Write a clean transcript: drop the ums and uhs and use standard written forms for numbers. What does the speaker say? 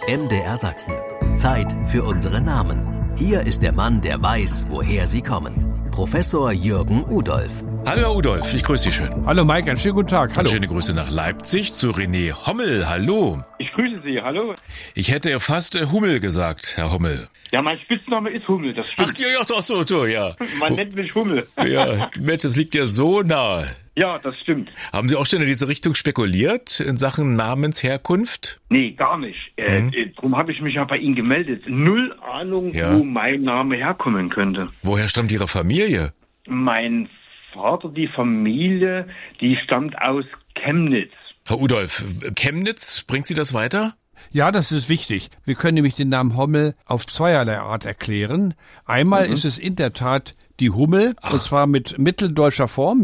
MDR Sachsen. Zeit für unsere Namen. Hier ist der Mann, der weiß, woher sie kommen. Professor Jürgen Udolph. Hallo Herr Udolph, ich grüße Sie schön. Hallo Mike, einen schönen guten Tag. Hallo. Schöne Grüße nach Leipzig zu René Hommel. Hallo. Ich grüße Sie, hallo. Ich hätte ja fast Hummel gesagt, Herr Hommel. Ja, mein Spitzname ist Hummel, das stimmt. Ach ja, doch so, ja. Man nennt mich Hummel. Ja, Mensch, das liegt ja so nahe. Ja, das stimmt. Haben Sie auch schon in diese Richtung spekuliert, in Sachen Namensherkunft? Nee, gar nicht. Darum habe ich mich ja bei Ihnen gemeldet. Null Ahnung, Ja. wo mein Name herkommen könnte. Woher stammt Ihre Familie? Mein Vater, die Familie, die stammt aus Chemnitz. Herr Udolph, Chemnitz, bringt Sie das weiter? Ja, das ist wichtig. Wir können nämlich den Namen Hommel auf zweierlei Art erklären. Einmal ist es in der Tat die Hummel, und zwar mit mitteldeutscher Form.